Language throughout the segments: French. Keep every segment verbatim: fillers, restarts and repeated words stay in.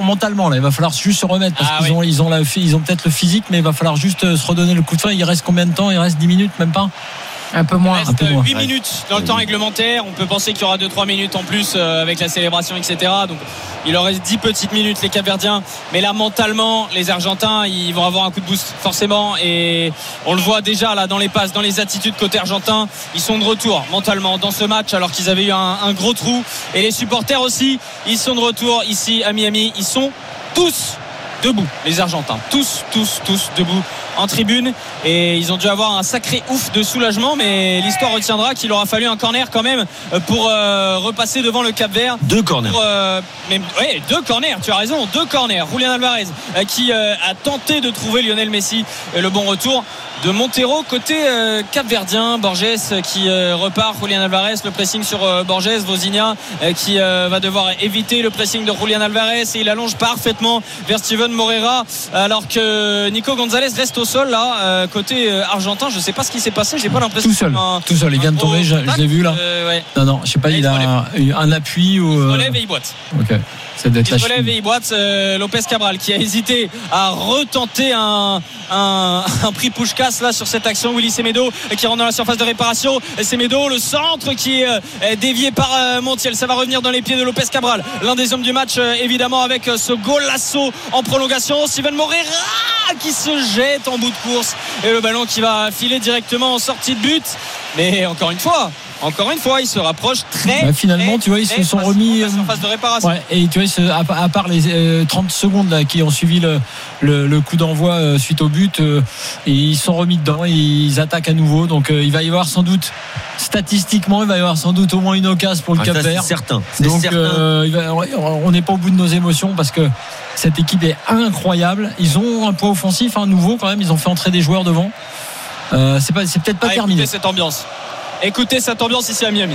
mentalement là, il va falloir juste se remettre parce ah, qu'ils oui. ont ils ont la, ils ont peut-être le physique, mais il va falloir juste se redonner le coup de frein. Il reste combien de temps? Il reste dix minutes, même pas? Un peu moins. Il reste huit minutes dans le temps réglementaire. On peut penser qu'il y aura deux trois minutes en plus euh, avec la célébration, et cetera. Donc il leur reste dix petites minutes, les Capverdiens. Mais là, mentalement, les Argentins, ils vont avoir un coup de boost forcément. Et on le voit déjà là dans les passes, dans les attitudes côté argentin. Ils sont de retour mentalement dans ce match alors qu'ils avaient eu un, un gros trou. Et les supporters aussi, ils sont de retour ici à Miami. Ils sont tous debout, les Argentins, tous, tous, tous debout en tribune, et ils ont dû avoir un sacré ouf de soulagement, mais l'histoire retiendra qu'il aura fallu un corner quand même pour euh, repasser devant le Cap-Vert. Deux corners. Pour, euh, même, ouais, deux corners, tu as raison, deux corners. Julián Álvarez euh, qui euh, a tenté de trouver Lionel Messi, et le bon retour de Montero côté euh, Cap-Verdien. Borges qui euh, repart, Julián Álvarez, le pressing sur euh, Borges, Vozinha euh, qui euh, va devoir éviter le pressing de Julián Álvarez, et il allonge parfaitement vers Steven Moreira, alors que Nico González reste au sol là, euh, côté euh, argentin. Je sais pas ce qui s'est passé, j'ai pas l'impression tout seul, un, tout seul, il vient de tomber, je, je l'ai vu là. Euh, ouais. Non non, je sais pas, il, il a eu un appui ou. Il se relève et il boite. Ok. Il se relève et il boite. euh, Lopez Cabral qui a hésité à retenter un, un, un prix Puskás là sur cette action. Willy Semedo qui rentre dans la surface de réparation. Semedo, le centre qui est euh, dévié par euh, Montiel. Ça va revenir dans les pieds de Lopez Cabral, l'un des hommes du match euh, évidemment, avec euh, ce golasso en prolongation. Steven Moreira qui se jette en bout de course, et le ballon qui va filer directement en sortie de but. Mais encore une fois, encore une fois, ils se rapprochent très. Bah, finalement, très, tu vois, ils se sont remis en phase de réparation. Ouais, et tu vois, se, à, à part les euh, trente secondes là, qui ont suivi le, le, le coup d'envoi euh, suite au but, euh, et ils sont remis dedans, et ils attaquent à nouveau. Donc euh, il va y avoir sans doute, statistiquement, il va y avoir sans doute au moins une occasion pour le ah, Cap-Vert. C'est certain. C'est Donc certain. euh, il va, on n'est pas au bout de nos émotions parce que cette équipe est incroyable. Ils ont un poids offensif, un hein, nouveau quand même. Ils ont fait entrer des joueurs devant. Euh, c'est pas, c'est peut-être pas ah, terminé. Écoutez cette ambiance. Écoutez cette ambiance ici à Miami.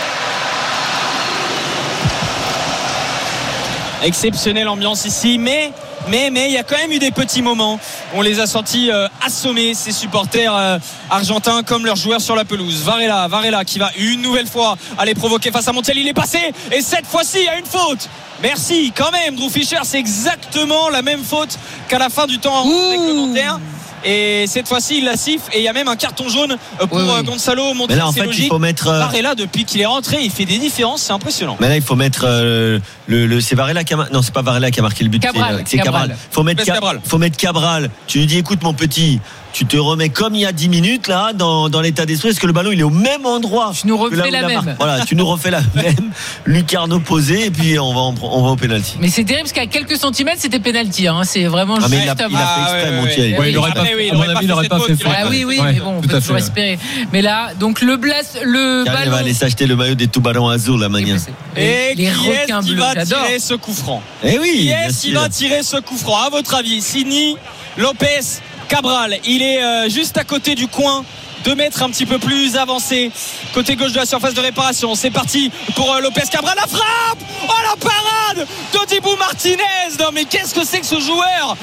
Exceptionnelle ambiance ici, mais mais mais il y a quand même eu des petits moments. On les a sentis euh, assommés, ces supporters euh, argentins, comme leurs joueurs sur la pelouse. Varela, Varela qui va une nouvelle fois aller provoquer face à Montiel. Il est passé, et cette fois-ci il y a une faute. Merci quand même, Drew Fischer. C'est exactement la même faute qu'à la fin du temps réglementaire. Et cette fois-ci il la siffle, et il y a même un carton jaune pour oui, oui. Gonzalo Montiel. Mais là en fait logique. il faut mettre euh... Varela, depuis qu'il est rentré, il fait des différences, c'est impressionnant. Mais là il faut mettre euh, le, le c'est Varela qui a non c'est pas Varela qui a marqué le but, Cabral, c'est, c'est Cabral. Cabral. Faut mettre Cabral. Faut mettre Cabral. Tu lui dis écoute mon petit, tu te remets comme il y a dix minutes là dans, dans l'état d'esprit, parce que le ballon il est au même endroit. Tu nous refais la, la même. Marque. Voilà, tu nous refais la même. Lucarno posé, et puis on va en, on va au pénalty. Mais c'est terrible parce qu'à quelques centimètres c'était pénalty, hein. C'est vraiment ah, juste. Mais il a, il a fait exprès, ah, Montiel. Ouais, ouais, il aurait pas, à mon avis, il n'aurait pas fait faute. Ah oui, oui, ouais, mais bon, on peut toujours fait, espérer. Ouais. Mais là, donc le blast, le Car ballon. Il va aller s'acheter le maillot des Tubarão Azul, la mania. Et les qui est-ce qui va j'adore. tirer ce coup franc? Eh oui. Qui est-ce qui va tirer ce coup franc? À votre avis, Sidney, Lopez, Cabral, il est euh, juste à côté du coin, deux mètres un petit peu plus avancé, côté gauche de la surface de réparation. C'est parti pour euh, Lopez Cabral, la frappe. Oh la parade de Dibu Martinez. Non mais qu'est-ce que c'est que ce joueur?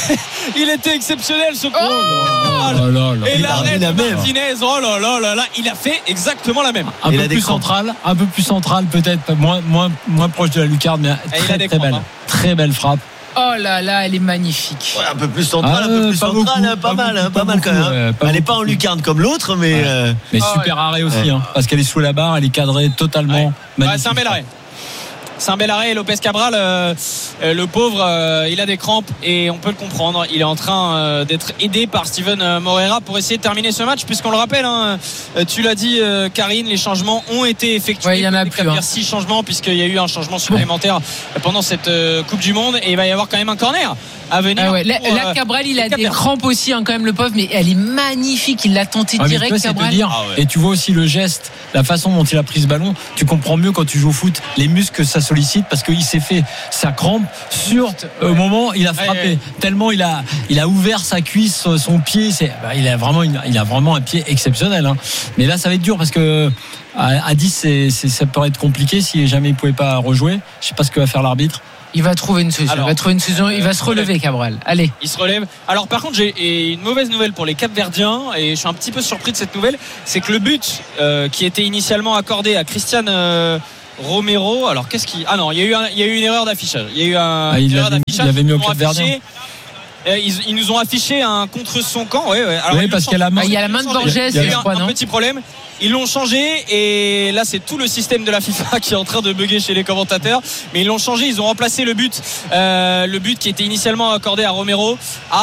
Il était exceptionnel ce coup. Oh oh là là là. Et l'arrêt de Martinez, oh là là là là, il a fait exactement la même. Un peu plus central, un peu plus central peut-être, moins, moins, moins proche de la lucarne, mais très, très belle, hein. Très belle frappe. Oh là là, elle est magnifique. Ouais, un peu plus centrale, ah, un peu plus pas centrale, beaucoup, hein, pas, pas mal, beaucoup, hein, pas, pas mal beaucoup, quand même. Ouais, elle n'est beaucoup. pas en lucarne comme l'autre, mais. Ouais. Euh... Mais oh, super ouais. arrêt aussi, ouais. hein, parce qu'elle est sous la barre, elle est cadrée totalement. Ouais. Ouais, c'est un bel arrêt. C'est un bel arrêt. Lopez Cabral, euh, euh, le pauvre, euh, il a des crampes, et on peut le comprendre. Il est en train euh, d'être aidé par Steven euh, Moreira pour essayer de terminer ce match, puisqu'on le rappelle, hein, euh, tu l'as dit, euh, Karine, les changements ont été effectués. Ouais, il y en a plus. Hein. six changements, puisqu'il y a eu un changement supplémentaire pendant cette euh, Coupe du Monde, et il va y avoir quand même un corner à venir. Ah ouais. Là, pour, là, Cabral, il a Cabral. des crampes aussi, hein, quand même, le pauvre, mais elle est magnifique. Il l'a tenté ah, direct, toi, Cabral. Dire, ah ouais. Et tu vois aussi le geste, la façon dont il a pris ce ballon. Tu comprends mieux quand tu joues au foot les muscles que ça sollicite, parce qu'il s'est fait sa crampe sur au ouais. moment où il a frappé. Ouais, ouais. Tellement il a, il a ouvert sa cuisse, son pied. C'est, bah, il a vraiment, une, il a vraiment un pied exceptionnel. Hein. Mais là, ça va être dur parce que à, à dix, c'est, c'est, ça pourrait être compliqué si jamais il pouvait pas rejouer. Je sais pas ce que va faire l'arbitre. Il va trouver une solution. Alors, il va trouver une solution. Il va se relever, Cabral. Allez. Il se relève. Alors, par contre, j'ai une mauvaise nouvelle pour les Capverdiens, et je suis un petit peu surpris de cette nouvelle. C'est que le but euh, qui était initialement accordé à Christian euh, Romero. Alors qu'est-ce qui ah non il y a eu un, il y a eu une erreur d'affichage. Il y a eu un, ah, il, une erreur avait, d'affichage. il avait mis au Cap-Verdien. Ils, ils nous ont affiché un contre son camp. Ouais, ouais. Alors, oui, parce qu'il y a la main, il y a la main de Borges. Il y a eu un, quoi, un petit problème. Ils l'ont changé et là c'est tout le système de la FIFA qui est en train de bugger chez les commentateurs. Mais ils l'ont changé. Ils ont remplacé le but, euh, le but qui était initialement accordé à Romero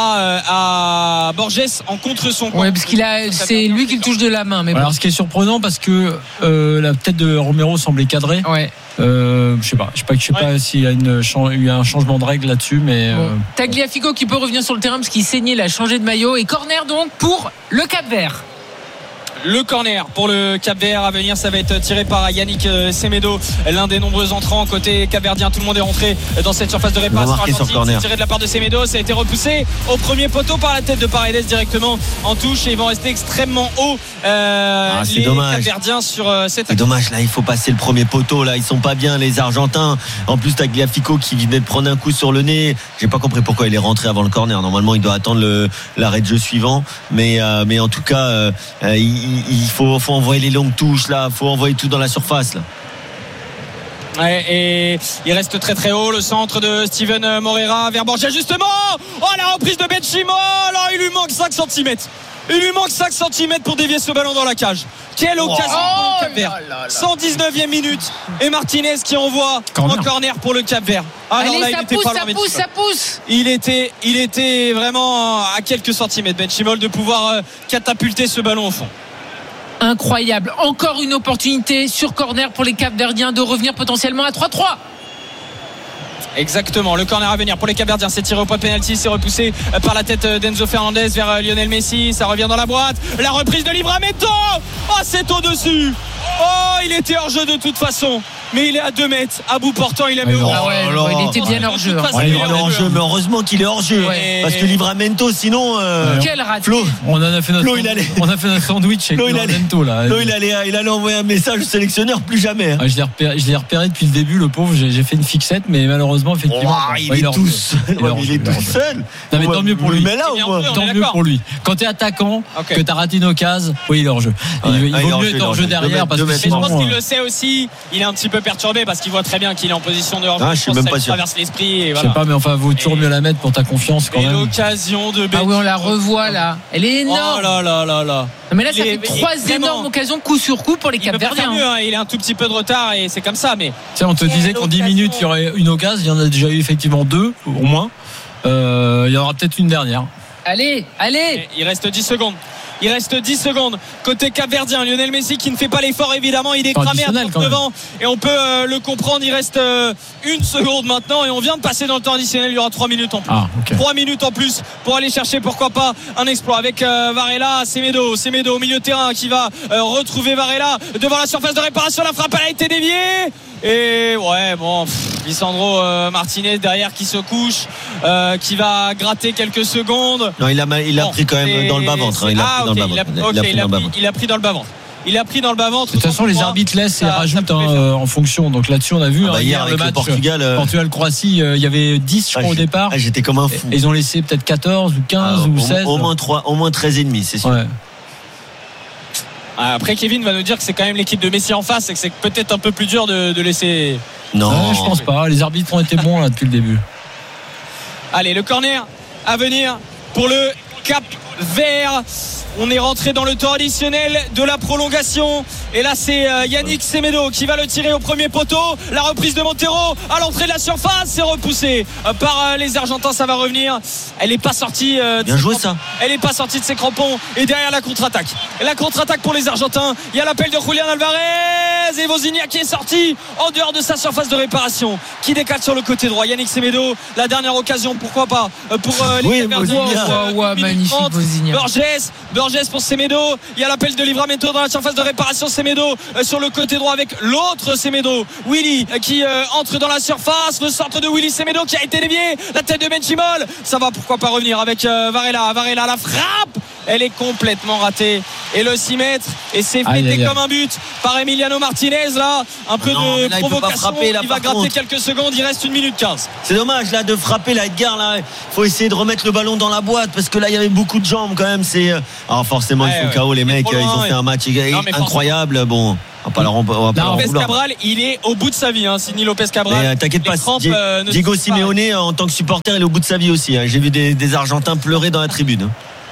à, à Borges en contre son camp. Ouais, parce qu'il a, c'est lui qui le touche de la main. Mais bon. Alors ce qui est surprenant parce que euh, la tête de Romero semblait cadrée. Ouais. Euh, je sais pas, je sais pas, je sais pas ouais. s'il y a une, eu un changement de règle là-dessus, mais. Bon. Euh... Tagliafico qui peut revenir sur le terrain parce qu'il saignait, il a changé de maillot et corner donc pour le Cap-Vert. Le corner pour le Cap-Vert à venir, ça va être tiré par Yannick Semedo, l'un des nombreux entrants côté capverdien. Tout le monde est rentré dans cette surface de réparation. C'est tiré de la part de Semedo, ça a été repoussé au premier poteau par la tête de Paredes directement en touche et ils vont rester extrêmement hauts euh, ah, les dommage. Capverdiens sur euh, cette. C'est dommage là, il faut passer le premier poteau là, ils sont pas bien les Argentins. En plus Tagliafico qui venait de prendre un coup sur le nez. J'ai pas compris pourquoi il est rentré avant le corner. Normalement il doit attendre le, l'arrêt de jeu suivant, mais euh, mais en tout cas euh, il il faut, faut envoyer les longues touches là, faut envoyer tout dans la surface là. Ouais, et il reste très très haut le centre de Steven Moreira vers Borges justement. Oh la reprise de Ben Chimol, oh, il lui manque cinq centimètres. Il lui manque cinq centimètres pour dévier ce ballon dans la cage. Quelle occasion oh, pour le Cap-Vert. cent dix-neuvième minute et Martinez qui envoie corner. En corner pour le Cap-Vert. Ah Allez, non, là, ça, il pousse, était pas ça pousse, ça pousse. Il était, il était vraiment à quelques centimètres Ben Chimol de pouvoir catapulter ce ballon au fond. Incroyable, encore une opportunité sur corner pour les Capverdiens de revenir potentiellement à trois trois. Exactement, le corner à venir pour les Capverdiens, c'est tiré au point de pénalty, c'est repoussé par la tête d'Enzo Fernandez vers Lionel Messi, ça revient dans la boîte, la reprise de Livramento, oh c'est au-dessus, oh il était hors jeu de toute façon, mais il est à deux mètres, à bout portant il a mis au ah ouais, oh il était bien hors jeu. Ouais, il est hors jeu, mais heureusement qu'il est hors jeu, ouais. Parce que Livramento sinon euh, quel raté. Flo, on en a fait notre, Flo, il allait... on a fait notre sandwich avec Livramento là. Flo, il allait, il allait envoyer un message au sélectionneur, plus jamais. Hein. Ah, je l'ai repéré, je l'ai repéré depuis le début, le pauvre, j'ai, j'ai fait une fixette, mais malheureusement effectivement. Oh, il, ouais, il est tout seul. Il est tout seul. Non, mais tant mieux pour lui. Mais là, au moins, tant mieux pour lui. Quand t'es attaquant, okay. que t'as raté une occasion, oui, il est hors jeu. Ouais. Il, il vaut mieux être hors jeu derrière parce que sinon. Je pense qu'il le sait aussi. Il est un petit peu perturbé parce qu'il voit très bien qu'il est en position de hors jeu. Ah, je suis même pas sûr. Traverse l'esprit. Je sais pas, mais enfin, vaut toujours mieux la mettre pour ta confiance quand même. L'occasion de. Ah oui, on la revoit là. Elle est énorme. Oh là là là là. Mais là, ça fait trois énormes occasions coup sur coup pour les Capverdiens. Il a un tout petit peu de retard et c'est comme ça. Mais on te disait qu'en dix minutes il y aurait une occasion. Il y en a déjà eu effectivement deux au moins. Euh, il y en aura peut-être une dernière. Allez, allez. Il reste dix secondes. Il reste dix secondes côté capverdien. Lionel Messi qui ne fait pas l'effort évidemment, il est cramé à trente-neuf ans et on peut euh, le comprendre. Il reste euh, une seconde maintenant et on vient de passer dans le temps additionnel. Il y aura trois minutes en plus. Ah, okay. trois minutes en plus pour aller chercher pourquoi pas un exploit avec euh, Varela, Semedo, Semedo au milieu de terrain qui va euh, retrouver Varela devant la surface de réparation. La frappe elle a été déviée. Et ouais bon pff, Lisandro euh, Martinez derrière qui se couche euh, qui va gratter quelques secondes. Non il a, il a bon, pris quand même dans le bas-ventre hein. Il a ah, pris okay, dans le bas-ventre. Il a, okay, il, a pris, il a pris dans le bas-ventre. Il a pris dans le bas-ventre. De toute façon, les arbitres laissent et rajoutent hein, euh, en fonction. Donc là-dessus, on a vu ah bah hein, hier le match le Portugal, euh... Portugal-Croatie, euh, il y avait dix je crois ah, au départ. Ah, j'étais comme un fou. Et ils ont laissé peut-être quatorze ou quinze ah, ou au, seize. Au moins trois, au moins treize et demi, c'est sûr. Ouais. Après, Kevin va nous dire que c'est quand même l'équipe de Messi en face et que c'est peut-être un peu plus dur de, de laisser. Non, ouais, je pense pas. Les arbitres ont été bons là depuis le début. Allez, le corner à venir pour le Cap-Vert. On est rentré dans le temps additionnel de la prolongation et là c'est Yannick Semedo qui va le tirer au premier poteau. La reprise de Montero à l'entrée de la surface, c'est repoussé par les Argentins, ça va revenir. Elle n'est pas sortie de Bien joué ça. Elle n'est pas sortie de ses crampons et derrière la contre-attaque. La contre-attaque pour les Argentins. Il y a l'appel de Julián Alvarez et Vozigna qui est sorti en dehors de sa surface de réparation, qui décale sur le côté droit. Yannick Semedo, la dernière occasion, pourquoi pas pour les oui, Vozigna. Ouais, ouais, magnifique Vozigna. Borges Borges pour Semedo. Il y a l'appel de Livramento dans la surface de réparation. Semedo euh, sur le côté droit avec l'autre Semedo. Willy euh, qui euh, entre dans la surface. Le centre de Willy Semedo qui a été dévié. La tête de Ben Chimol. Ça va pourquoi pas revenir avec euh, Varela. Varela la frappe. Elle est complètement ratée. Et le six mètres. Et c'est fêté comme un but par Emiliano Martinez. Là, un peu non, de là, provocation. Il, frapper, là, il va gratter contre. quelques secondes. Il reste une minute quinze. C'est dommage là de frapper la Edgar. Là, il faut essayer de remettre le ballon dans la boîte parce que là, il y avait beaucoup de jambes quand même. C'est. Alors forcément, ouais, ils font ouais. K O les mecs. Loin, ils ont fait un match non, incroyable. Bon. On va pas leur, on va pas leur Lopez vouloir. Cabral, il est au bout de sa vie, hein, Sidney Lopez Cabral. Mais, euh, t'inquiète pas, crampes, Di- euh, ne Diego suffisent pas. Simeone en tant que supporter, il est au bout de sa vie aussi. Hein. J'ai vu des, des Argentins pleurer dans la tribune.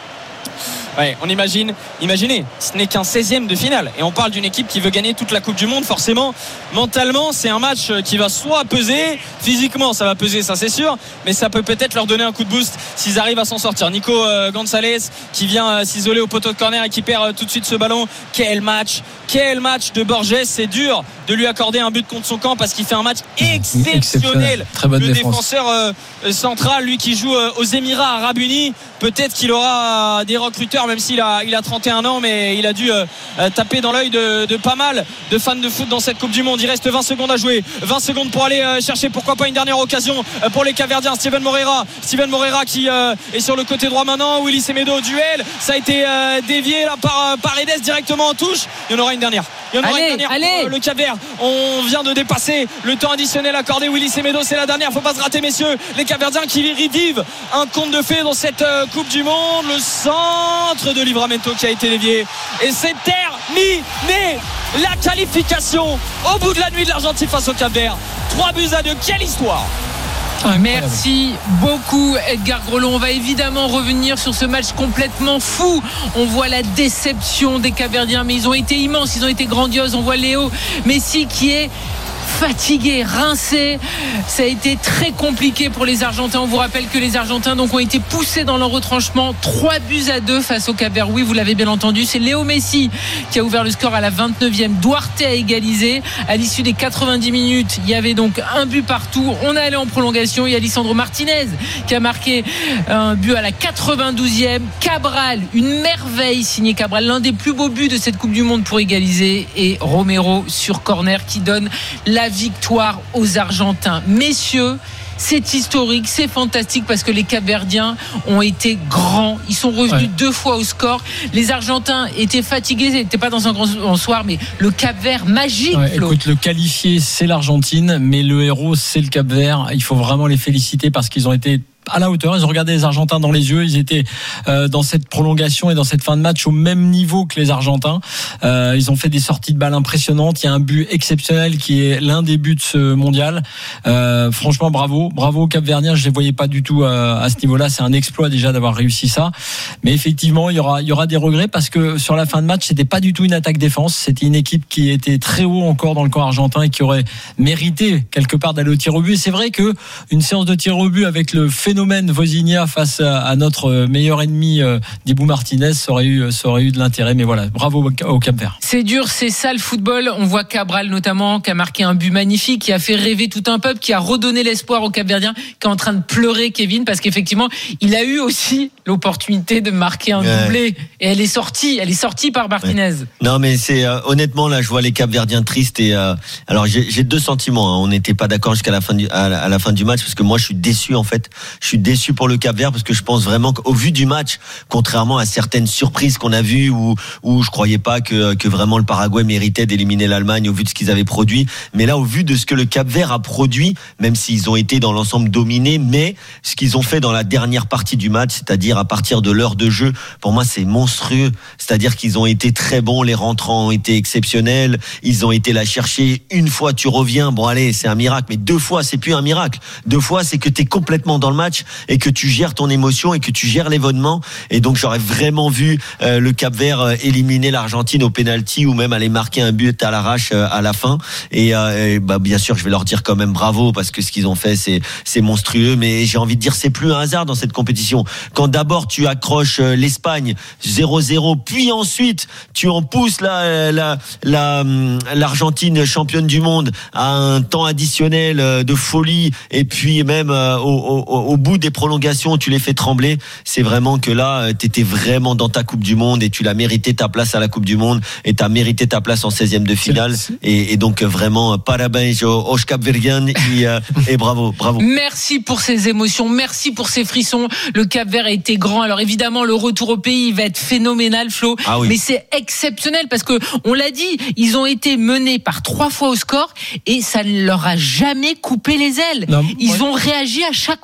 Ouais, on imagine, imaginez, ce n'est qu'un seizième de finale et on parle d'une équipe qui veut gagner toute la Coupe du Monde. Forcément, mentalement, c'est un match qui va soit peser, physiquement ça va peser, ça c'est sûr, mais ça peut peut-être leur donner un coup de boost s'ils arrivent à s'en sortir. Nico euh, Gonzalez qui vient euh, s'isoler au poteau de corner et qui perd euh, tout de suite ce ballon. Quel match, quel match de Borges. C'est dur de lui accorder un but contre son camp parce qu'il fait un match exceptionnel. Exceptionnel. Très bonne Le défense. défenseur euh, central, lui qui joue euh, aux Émirats Arabes Unis, peut-être qu'il aura des recruteurs, même s'il a, il a trente et un ans, mais il a dû euh, taper dans l'œil de, de pas mal de fans de foot dans cette Coupe du Monde. Il reste vingt secondes à jouer, vingt secondes pour aller euh, chercher pourquoi pas une dernière occasion euh, pour les Capverdiens. Steven Moreira, Steven Moreira qui euh, est sur le côté droit maintenant. Willy Semedo au duel, ça a été euh, dévié là par euh, Paredes directement en touche. Il y en aura une dernière. Il y en aura Allez, une dernière allez. pour euh, le Cap-Vert. On vient de dépasser le temps additionnel accordé. Willy Semedo, c'est la dernière, faut pas se rater messieurs. Les Capverdiens qui revivent un conte de fées dans cette euh, Coupe du Monde. Le centre de Livramento qui a été dévié et c'est terminé. La qualification au bout de la nuit de l'Argentine face au Cap-Vert. trois buts à deux, quelle histoire. Incroyable. Merci beaucoup Edgar Grelot. On va évidemment revenir sur ce match complètement fou. On voit la déception des Capverdiens, mais ils ont été immenses, ils ont été grandioses. On voit Léo Messi qui est fatigué, rincé. Ça a été très compliqué pour les Argentins. On vous rappelle que les Argentins donc ont été poussés dans leur retranchement, trois buts à deux face au Cap-Vert. Oui, vous l'avez bien entendu, c'est Léo Messi qui a ouvert le score à la vingt-neuvième. Duarte a égalisé à l'issue des quatre-vingt-dix minutes. Il y avait donc un but partout. On est allé en prolongation. Il y a Lisandro Martinez qui a marqué un but à la quatre-vingt-douzième. Cabral, une merveille signé Cabral, l'un des plus beaux buts de cette Coupe du Monde pour égaliser, et Romero sur corner qui donne la victoire aux Argentins. Messieurs, c'est historique, c'est fantastique parce que les Capverdiens ont été grands. Ils sont revenus ouais. deux fois au score. Les Argentins étaient fatigués, ils n'étaient pas dans un grand soir, mais le Cap-Vert magique. Ouais, écoute, le qualifié, c'est l'Argentine, mais le héros, c'est le Cap-Vert. Il faut vraiment les féliciter parce qu'ils ont été à la hauteur. Ils ont regardé les Argentins dans les yeux. Ils étaient euh, dans cette prolongation et dans cette fin de match au même niveau que les Argentins. Euh, ils ont fait des sorties de balles impressionnantes. Il y a un but exceptionnel qui est l'un des buts de ce mondial. Euh, franchement, bravo, bravo aux Capverdiens. Je les voyais pas du tout euh, à ce niveau-là. C'est un exploit déjà d'avoir réussi ça. Mais effectivement, il y aura, il y aura des regrets parce que sur la fin de match, c'était pas du tout une attaque-défense. C'était une équipe qui était très haut encore dans le camp argentin et qui aurait mérité quelque part d'aller au tir au but. Et c'est vrai que une séance de tir au but avec le phénomène Vozinha face à notre meilleur ennemi Dibu Martinez, ça aurait eu, ça aurait eu de l'intérêt, mais voilà, bravo au Cap-Vert. C'est dur, c'est ça le football. On voit Cabral notamment qui a marqué un but magnifique, qui a fait rêver tout un peuple, qui a redonné l'espoir aux Capverdiens, qui est en train de pleurer Kevin parce qu'effectivement il a eu aussi l'opportunité de marquer un ouais. doublé et elle est sortie, elle est sortie par Martinez. Ouais. Non mais c'est euh, honnêtement là je vois les Capverdiens tristes et euh, alors j'ai, j'ai deux sentiments. Hein. On n'était pas d'accord jusqu'à la fin du à la, à la fin du match parce que moi je suis déçu en fait. Je suis déçu pour le Cap-Vert parce que je pense vraiment qu'au vu du match, contrairement à certaines surprises qu'on a vues où où je croyais pas que que vraiment le Paraguay méritait d'éliminer l'Allemagne au vu de ce qu'ils avaient produit, mais là au vu de ce que le Cap-Vert a produit, même s'ils ont été dans l'ensemble dominés, mais ce qu'ils ont fait dans la dernière partie du match, c'est-à-dire à partir de l'heure de jeu, pour moi c'est monstrueux. C'est-à-dire qu'ils ont été très bons, les rentrants ont été exceptionnels, ils ont été la chercher. Une fois tu reviens, bon allez c'est un miracle, mais deux fois c'est plus un miracle. Deux fois c'est que t'es complètement dans le match et que tu gères ton émotion et que tu gères l'événement. Et donc j'aurais vraiment vu euh, le Cap-Vert euh, éliminer l'Argentine au pénalty ou même aller marquer un but à l'arrache euh, à la fin. Et, euh, et bah bien sûr je vais leur dire quand même bravo parce que ce qu'ils ont fait c'est c'est monstrueux. Mais j'ai envie de dire c'est plus un hasard dans cette compétition. Quand d'abord tu accroches euh, l'Espagne zéro zéro, puis ensuite tu en pousses la, la, la, l'Argentine championne du monde à un temps additionnel euh, de folie et puis même euh, au, au, au bout des prolongations tu les fais trembler. C'est vraiment que là t'étais vraiment dans ta Coupe du Monde et tu l'as mérité ta place à la Coupe du Monde et t'as mérité ta place en seizième de finale et, et donc vraiment parabéns aux Capverdiens et, et bravo bravo. Merci pour ces émotions, merci pour ces frissons. Le Cap-Vert a été grand. Alors évidemment le retour au pays il va être phénoménal Flo, ah oui. mais c'est exceptionnel parce que on l'a dit, ils ont été menés par trois fois au score et ça ne leur a jamais coupé les ailes. Non, ils ouais. ont réagi à chaque fois.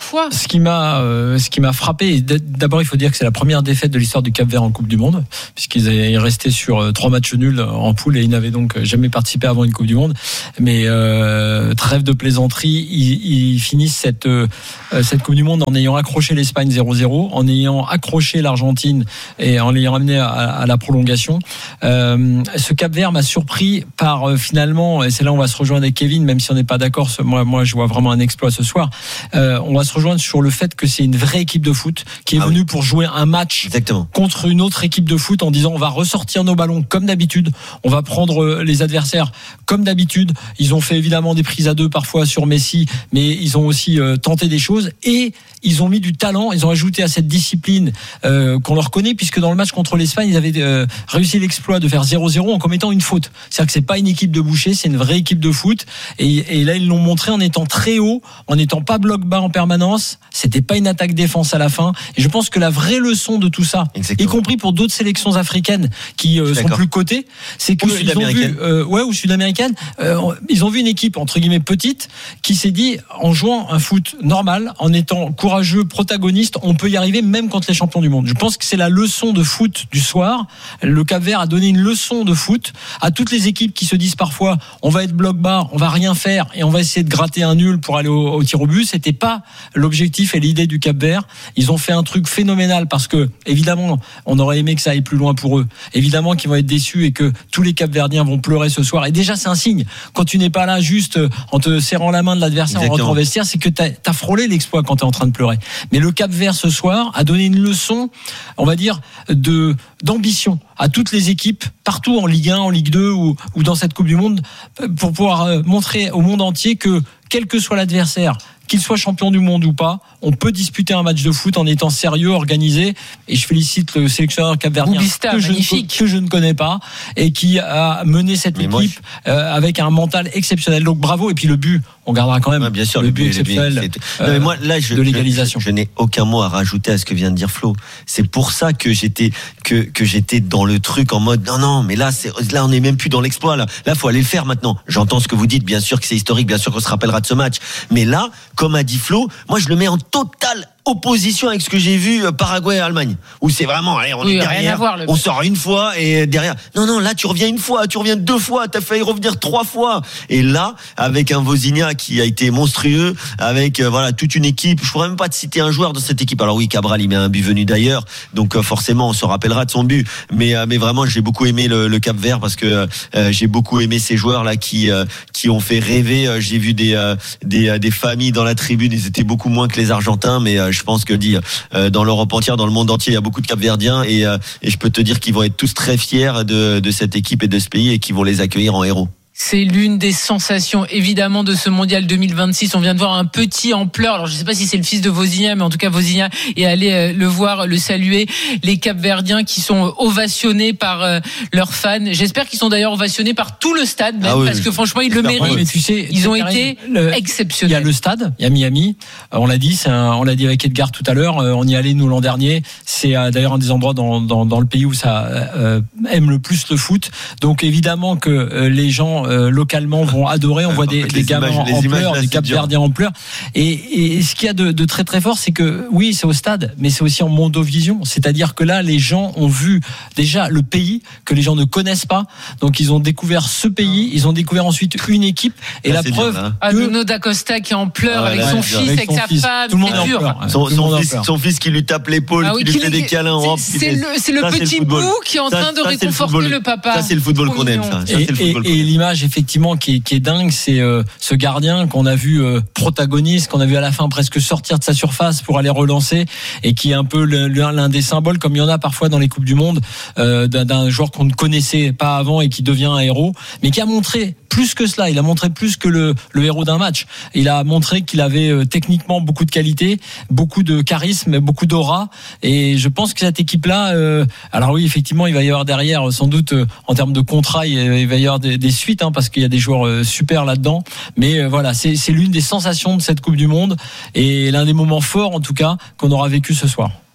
ce qui m'a, euh, ce qui m'a frappé, d'abord il faut dire que c'est la première défaite de l'histoire du Cap-Vert en Coupe du Monde, puisqu'ils avaient resté sur euh, trois matchs nuls en poule et ils n'avaient donc jamais participé avant une Coupe du Monde. Mais euh, trêve de plaisanterie, ils, ils finissent cette euh, cette Coupe du Monde en ayant accroché l'Espagne zéro zéro, en ayant accroché l'Argentine et en l'ayant amené à, à la prolongation. Euh, ce Cap-Vert m'a surpris par euh, finalement, et c'est là où on va se rejoindre avec Kevin, même si on n'est pas d'accord. Moi, moi, je vois vraiment un exploit ce soir. Euh, on va se rejoindre sur le fait que c'est une vraie équipe de foot qui est ah venue oui. pour jouer un match Exactement. contre une autre équipe de foot en disant on va ressortir nos ballons comme d'habitude, on va prendre les adversaires comme d'habitude. Ils ont fait évidemment des prises à deux parfois sur Messi, mais ils ont aussi euh, tenté des choses et ils ont mis du talent, ils ont ajouté à cette discipline euh, qu'on leur connaît, puisque dans le match contre l'Espagne, ils avaient euh, réussi l'exploit de faire zéro zéro en commettant une faute. C'est-à-dire que c'est pas une équipe de boucher, c'est une vraie équipe de foot. Et, et là, ils l'ont montré en étant très haut, en n'étant pas bloc bas en permanence. C'était pas une attaque-défense à la fin. Et je pense que la vraie leçon de tout ça, Exactement. y compris pour d'autres sélections africaines qui euh, sont plus cotées, c'est que ils ont vu, euh, ouais, ou sud-américaines, euh, ils ont vu une équipe entre guillemets petite qui s'est dit, en jouant un foot normal, en étant courageux, protagoniste, on peut y arriver même contre les champions du monde. Je pense que c'est la leçon de foot du soir. Le Cap-Vert a donné une leçon de foot à toutes les équipes qui se disent parfois on va être bloc bas, on va rien faire et on va essayer de gratter un nul pour aller au, au tir au but. C'était pas l'objectif et l'idée du Cap-Vert. Ils ont fait un truc phénoménal parce que évidemment on aurait aimé que ça aille plus loin pour eux. Évidemment qu'ils vont être déçus et que tous les Cap-Verdiens vont pleurer ce soir. Et déjà c'est un signe. Quand tu n'es pas là juste en te serrant la main de l'adversaire en rentrant au vestiaire, c'est que t'as, t'as frôlé l'exploit quand t'es en train de pleurer. Mais le Cap-Vert ce soir a donné une leçon, on va dire, de d'ambition à toutes les équipes partout en Ligue un, en Ligue deux ou, ou dans cette Coupe du Monde, pour pouvoir montrer au monde entier que quel que soit l'adversaire, qu'il soit champion du monde ou pas, on peut disputer un match de foot en étant sérieux, organisé. Et je félicite le sélectionneur capverdien que je, ne, que je ne connais pas et qui a mené cette Mais équipe euh, avec un mental exceptionnel. Donc bravo. Et puis le but, on gardera quand même ouais, bien sûr, le, le but, but exceptionnel le but, euh, non, mais moi, là, je, de l'égalisation. Je, je n'ai aucun mot à rajouter à ce que vient de dire Flo. C'est pour ça que j'étais que que j'étais dans le truc en mode non non, mais là c'est là on n'est même plus dans l'exploit là. Là faut aller le faire maintenant. J'entends ce que vous dites, bien sûr que c'est historique, bien sûr qu'on se rappellera de ce match. Mais là, comme a dit Flo, moi je le mets en totale opposition avec ce que j'ai vu Paraguay et Allemagne, où c'est vraiment allez, on oui, est derrière, voir, on sort une fois et derrière non non là tu reviens une fois, tu reviens deux fois, t'as failli revenir trois fois et là avec un Vozinha qui a été monstrueux, avec euh, voilà toute une équipe, je pourrais même pas te citer un joueur de cette équipe. Alors oui, Cabral il met un but venu d'ailleurs, donc euh, forcément on se rappellera de son but, mais euh, mais vraiment j'ai beaucoup aimé le, le Cap-Vert parce que euh, j'ai beaucoup aimé ces joueurs là qui euh, qui ont fait rêver. Euh, j'ai vu des euh, des euh, des familles dans la tribune, ils étaient beaucoup moins que les Argentins, mais euh, je pense que dit euh, dans l'Europe entière, dans le monde entier, il y a beaucoup de Cap-Verdiens et, euh, et je peux te dire qu'ils vont être tous très fiers de, de cette équipe et de ce pays et qu'ils vont les accueillir en héros. C'est l'une des sensations évidemment de ce mondial deux mille vingt-six. On vient de voir un petit en pleurs. Alors je ne sais pas si c'est le fils de Vozinha, mais en tout cas Vozinha est allé le voir, le saluer. Les Cap-Verdiens qui sont ovationnés par leurs fans. J'espère qu'ils sont d'ailleurs ovationnés par tout le stade, même, ah oui, parce que franchement ils le méritent. Mais tu sais, ils ont été le, exceptionnels. Il y a le stade, il y a Miami. On l'a dit, c'est un, on l'a dit avec Edgar tout à l'heure. On y allait nous l'an dernier. C'est d'ailleurs un des endroits dans, dans, dans le pays où ça euh, aime le plus le foot. Donc évidemment que euh, les gens Euh, localement vont adorer. On voit des, des gamins images, en pleurs, des Cap-Verdiens en pleurs. Et, et ce qu'il y a de, de très très fort, c'est que oui, c'est au stade, mais c'est aussi en mondovision. C'est-à-dire que là, les gens ont vu déjà le pays que les gens ne connaissent pas. Donc ils ont découvert ce pays, ils ont découvert ensuite une équipe. Et là, la preuve, dur, hein. que... Nuno da Costa qui est en pleurs ah, avec ouais, son fils, avec, avec sa fils. femme, tout le monde c'est dur. Pleur, son, son, fils, son fils qui lui tape l'épaule, ah oui, qui lui fait des câlins. C'est, c'est, le, c'est le ça, petit c'est le bout qui est en train ça, de ça, réconforter le papa. Ça, c'est le football qu'on aime. Ça. Ça, et, et, et l'image effectivement qui est, qui est dingue, c'est euh, ce gardien qu'on a vu euh, protagoniste, qu'on a vu à la fin presque sortir de sa surface pour aller relancer, et qui est un peu le, l'un des symboles, comme il y en a parfois dans les Coupes du Monde, euh, d'un, d'un joueur qu'on ne connaissait pas avant et qui devient un héros, mais qui a montré plus que cela. Il a montré plus que le, le héros d'un match. Il a montré qu'il avait euh, techniquement beaucoup de qualité, beaucoup de charisme, beaucoup d'aura, et je pense que cette équipe-là, euh, alors oui, effectivement, il va y avoir derrière, sans doute, euh, en termes de contrat, il, il va y avoir des, des suites, hein, parce qu'il y a des joueurs euh, super là-dedans, mais euh, voilà, c'est, c'est l'une des sensations de cette Coupe du Monde et l'un des moments forts, en tout cas, qu'on aura vécu ce soir.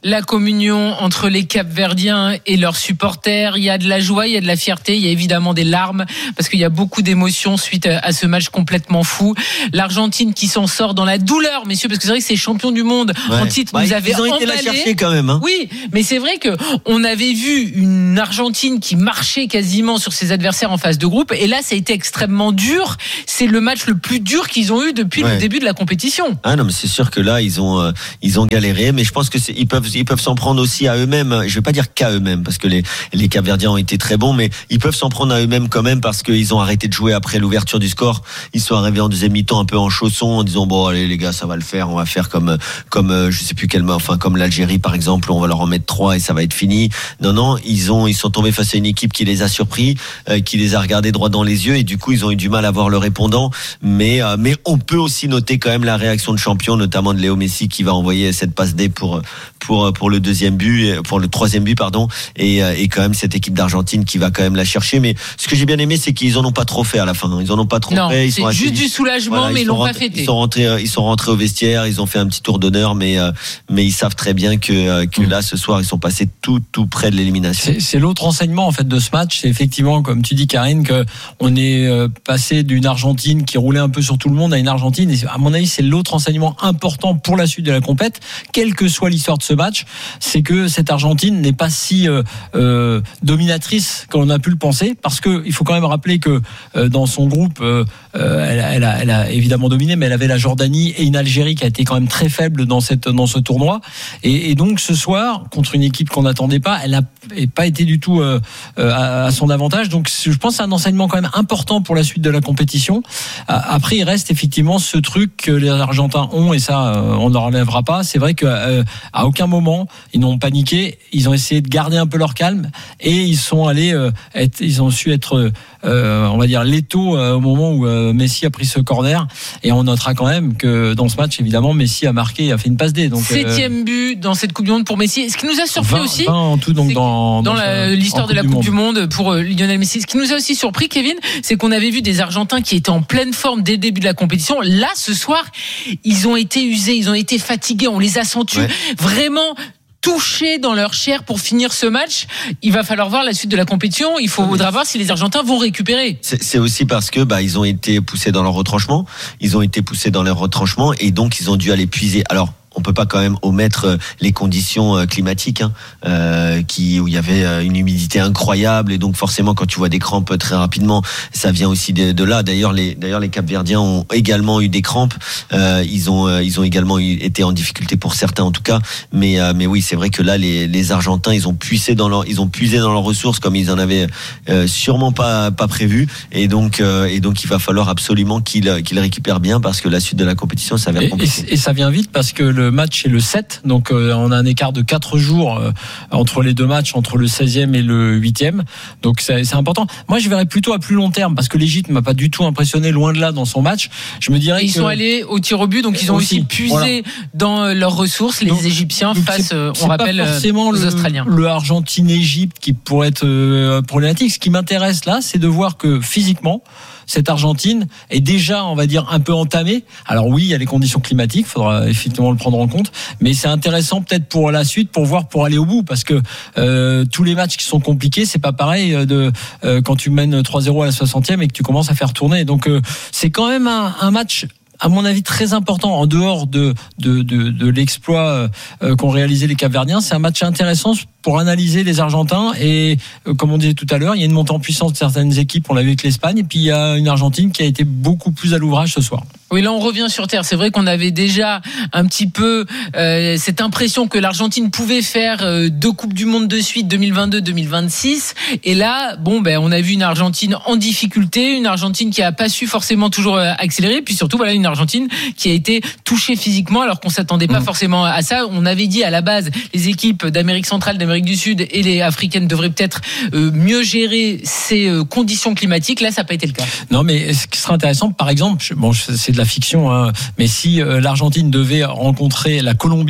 La communion entre les Capverdiens et leurs supporters, il y a de la joie, il y a de la fierté, il y a évidemment des larmes parce qu'il y a beaucoup d'émotions suite à ce match complètement fou. L'Argentine qui s'en sort dans la douleur, messieurs, parce que c'est vrai que ces champions du monde ouais. en titre bah, nous avaient ils ont emballé. été la chercher quand même. Hein. Oui, mais c'est vrai que on avait vu une Argentine qui marchait quasiment sur ses adversaires en phase de groupe, et là ça a été extrêmement dur. C'est le match le plus dur qu'ils ont eu depuis ouais. le début de la compétition. Ah non, mais c'est sûr que là ils ont euh, ils ont galéré, mais je pense que c'est, ils peuvent ils peuvent s'en prendre aussi à eux-mêmes. Je vais pas dire qu'à eux-mêmes parce que les les Capverdiens ont été très bons, mais ils peuvent s'en prendre à eux-mêmes quand même parce qu'ils ont arrêté de jouer après l'ouverture du score. Ils sont arrivés en deuxième mi-temps un peu en chaussons en disant bon allez les gars ça va le faire, on va faire comme comme je sais plus quel enfin comme l'Algérie par exemple, on va leur en mettre trois et ça va être fini. Non non, ils ont ils sont tombés face à une équipe qui les a surpris, euh, qui les a regardés droit dans les yeux et du coup ils ont eu du mal à voir le répondant. Mais euh, mais on peut aussi noter quand même la réaction de champion, notamment de Léo Messi qui va envoyer cette passe D pour pour pour le deuxième but, pour le troisième but pardon, et et quand même cette équipe d'Argentine qui va quand même la chercher. Mais ce que j'ai bien aimé, c'est qu'ils en ont pas trop fait à la fin. Ils en ont pas trop non, fait. Ils c'est sont juste assez... du soulagement, voilà, mais ils l'ont rentrés, pas fêté. Ils sont rentrés, ils sont rentrés au vestiaire, ils ont fait un petit tour d'honneur, mais mais ils savent très bien que que là ce soir ils sont passés tout tout près de l'élimination. C'est, c'est l'autre enseignement en fait de ce match, c'est effectivement comme tu dis Karine que on est passé d'une Argentine qui roulait un peu sur tout le monde à une Argentine. Et à mon avis, c'est l'autre enseignement important pour la suite de la compète, quelle que soit l'histoire de ce match, c'est que cette Argentine n'est pas si euh, euh, dominatrice qu'on a pu le penser, parce que il faut quand même rappeler que euh, dans son groupe, euh, elle, elle, a, elle a évidemment dominé, mais elle avait la Jordanie et une Algérie qui a été quand même très faible dans cette dans ce tournoi. Et, et donc ce soir, contre une équipe qu'on n'attendait pas, elle n'a pas été du tout euh, à, à son avantage. Donc je pense que c'est un enseignement quand même important pour la suite de la compétition. Après, il reste effectivement ce truc que les Argentins ont, et ça, euh, on ne leur enlèvera pas. C'est vrai qu'à euh, aucun moment ils n'ont paniqué. Ils ont essayé de garder un peu leur calme et ils sont allés, euh, être, ils ont su être, euh, on va dire, létaux euh, au moment où euh, Messi a pris ce corner. Et on notera quand même que dans ce match, évidemment, Messi a marqué, et a fait une passe D. Donc septième euh, but dans cette Coupe du Monde pour Messi. Ce qui nous a surpris vingt, aussi, vingt en tout, donc dans, dans, dans la, l'histoire de la Coupe du Monde. du Monde pour euh, Lionel Messi. Ce qui nous a aussi surpris, Kevin, c'est qu'on avait vu des Argentins qui étaient en pleine forme dès le début de la compétition. Là, ce soir, ils ont été usés, ils ont été fatigués. On les a sentis ouais. vraiment touchés dans leur chair pour finir ce match. Il va falloir voir la suite de la compétition. Il faudra voir si les Argentins vont récupérer. C'est, c'est aussi parce que bah ils ont été poussés dans leur retranchement. Ils ont été poussés dans leur retranchement et donc ils ont dû aller puiser. Alors on peut pas quand même omettre les conditions climatiques, hein, euh, qui où il y avait une humidité incroyable et donc forcément quand tu vois des crampes très rapidement, ça vient aussi de, de là. D'ailleurs les d'ailleurs les Capverdiens ont également eu des crampes. Euh, ils ont ils ont également eu, été en difficulté pour certains en tout cas. Mais euh, mais oui c'est vrai que là les les Argentins ils ont puisé dans leur ils ont puisé dans leurs ressources comme ils en avaient euh, sûrement pas pas prévu et donc euh, et donc il va falloir absolument qu'ils qu'ils récupèrent bien parce que la suite de la compétition ça va être compliqué. Et, et ça vient vite parce que le Le match est le sept, donc euh, on a un écart de quatre jours euh, entre les deux matchs, entre le seizième et le huitième, donc c'est, c'est important. Moi je verrais plutôt à plus long terme parce que l'Égypte m'a pas du tout impressionné, loin de là dans son match. Je me dirais ils que... sont allés au tir au but, donc ils ont aussi, aussi puisé voilà. dans leurs ressources les donc, Égyptiens donc face, c'est, c'est on rappelle, pas forcément aux le, Australiens. Le Argentine-Égypte qui pourrait être euh, problématique. Ce qui m'intéresse là, c'est de voir que physiquement cette Argentine est déjà, on va dire, un peu entamée. Alors oui, il y a les conditions climatiques, il faudra effectivement le prendre en compte, mais c'est intéressant peut-être pour la suite, pour voir, pour aller au bout, parce que euh, tous les matchs qui sont compliqués, c'est pas pareil de euh, quand tu mènes trois zéro à la soixantième et que tu commences à faire tourner. Donc euh, c'est quand même un, un match, à mon avis, très important en dehors de de de, de l'exploit euh, qu'ont réalisé les Capverdiens. C'est un match intéressant pour analyser les Argentins et euh, comme on disait tout à l'heure, il y a une montée en puissance de certaines équipes, on l'a vu avec l'Espagne, et puis il y a une Argentine qui a été beaucoup plus à l'ouvrage ce soir. Oui, là on revient sur terre. C'est vrai qu'on avait déjà un petit peu euh, cette impression que l'Argentine pouvait faire euh, deux Coupes du Monde de suite, deux mille vingt-deux deux mille vingt-six, et là, bon, ben on a vu une Argentine en difficulté, une Argentine qui a pas su forcément toujours euh, accélérer, puis surtout voilà une Argentine qui a été touchée physiquement alors qu'on s'attendait pas mmh. forcément à ça. On avait dit à la base les équipes d'Amérique centrale, d'Amérique du Sud et les africaines devraient peut-être euh, mieux gérer ces euh, conditions climatiques. Là, ça n'a pas été le cas. Non, mais ce qui serait intéressant, par exemple, bon, c'est de la fiction, hein, mais si euh, l'Argentine devait rencontrer la Colombie,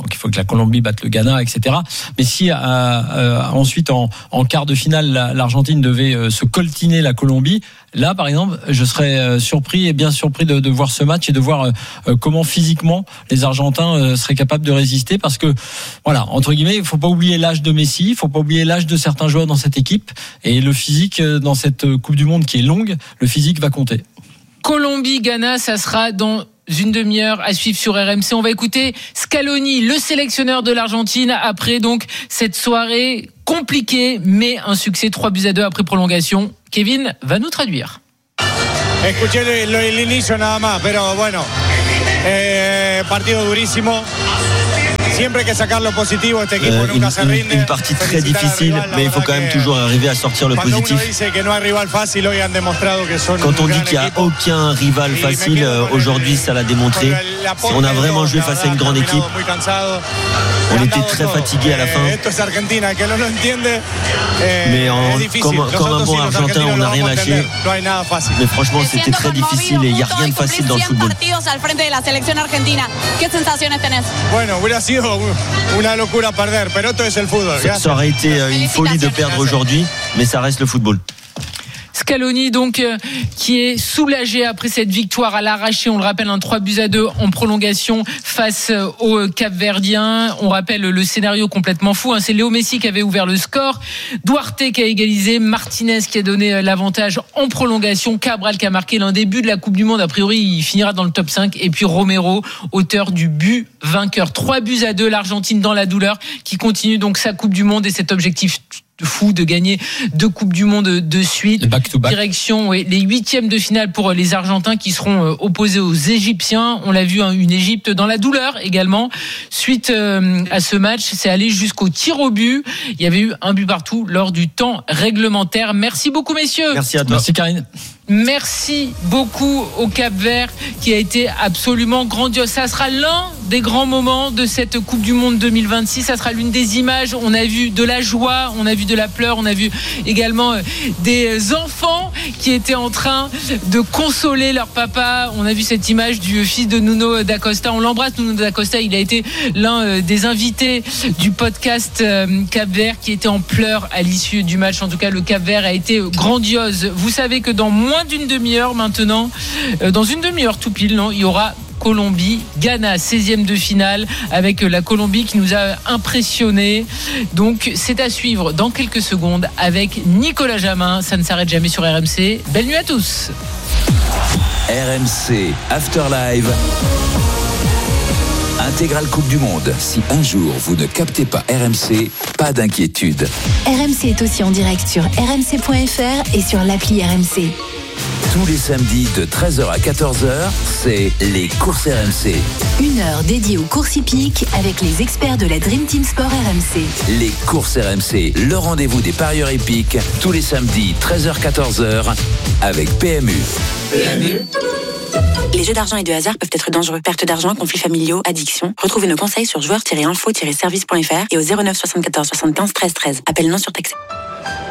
Donc il faut que la Colombie batte le Ghana, et cetera. Mais si euh, euh, ensuite en, en quart de finale la, l'Argentine devait euh, se coltiner la Colombie, là par exemple je serais euh, surpris et bien surpris de, de voir ce match et de voir euh, comment physiquement les Argentins euh, seraient capables de résister, parce que voilà, entre guillemets, il faut pas oublier l'âge de Messi, il faut pas oublier l'âge de certains joueurs dans cette équipe, et le physique euh, dans cette Coupe du Monde qui est longue, le physique va compter. Colombie-Ghana, ça sera dans une demi-heure à suivre sur R M C. On va écouter Scaloni, le sélectionneur de l'Argentine, après donc cette soirée compliquée, mais un succès, trois buts à deux après prolongation. Kevin va nous traduire. Escuché el inicio nada más, pero bueno, eh, partido durísimo. Siempre que sacar lo positivo, este equipo euh, nunca se une, rinde. une partie très difficile, mais il faut quand même toujours arriver à sortir le positif. Quand on dit qu'il n'y a aucun rival facile, aujourd'hui ça l'a démontré. On a vraiment joué face à une grande équipe. On était très fatigués à la fin. Mais en, comme, comme un bon Argentin, on n'a rien lâché. Mais franchement, c'était très difficile et il n'y a rien de facile dans le football. Ça, ça aurait été une folie de perdre aujourd'hui, mais ça reste le football. Scaloni donc euh, qui est soulagé après cette victoire à l'arraché, on le rappelle, un trois buts à deux en prolongation face euh, aux Cap-Verdiens. On rappelle le scénario complètement fou, hein. C'est Léo Messi qui avait ouvert le score, Duarte qui a égalisé, Martinez qui a donné euh, l'avantage en prolongation, Cabral qui a marqué l'un des buts de la Coupe du Monde, a priori il finira dans le top cinq, et puis Romero, auteur du but vainqueur. Trois buts à deux, l'Argentine dans la douleur qui continue donc sa Coupe du Monde et cet objectif fou de gagner deux Coupes du Monde de suite. Back to back. Direction ouais, les huitièmes de finale pour les Argentins qui seront opposés aux Égyptiens. On l'a vu, hein, une Égypte dans la douleur également. Suite euh, à ce match, c'est allé jusqu'au tir au but. Il y avait eu un but partout lors du temps réglementaire. Merci beaucoup messieurs. Merci à toi. Merci Karine. Merci beaucoup au Cap-Vert qui a été absolument grandiose. Ça sera l'un des grands moments de cette Coupe du Monde deux mille vingt-six. Ça sera l'une des images. On a vu de la joie, on a vu de la pleure, on a vu également des enfants qui étaient en train de consoler leur papa. On a vu cette image du fils de Nuno da Costa. On l'embrasse, Nuno da Costa. Il a été l'un des invités du podcast Cap-Vert qui était en pleurs à l'issue du match. En tout cas, le Cap-Vert a été grandiose. Vous savez que dans moins d'une demi-heure maintenant, euh, dans une demi-heure tout pile, non, il y aura Colombie, Ghana, seizième de finale, avec la Colombie qui nous a impressionnés. Donc c'est à suivre dans quelques secondes avec Nicolas Jamin. Ça ne s'arrête jamais sur R M C. Belle nuit à tous. R M C After Live. Intégrale Coupe du Monde. Si un jour vous ne captez pas R M C, pas d'inquiétude. R M C est aussi en direct sur r m c point f r et sur l'appli R M C. Tous les samedis de treize heures à quatorze heures, c'est les courses R M C. Une heure dédiée aux courses hippiques avec les experts de la Dream Team Sport R M C. Les courses R M C, le rendez-vous des parieurs hippiques, tous les samedis treize heures à quatorze heures avec P M U. P M U. Les jeux d'argent et de hasard peuvent être dangereux. Perte d'argent, conflits familiaux, addiction. Retrouvez nos conseils sur joueurs tiret info tiret service point f r et au zéro neuf soixante-quatorze soixante-quinze treize treize. Appel non surtaxé.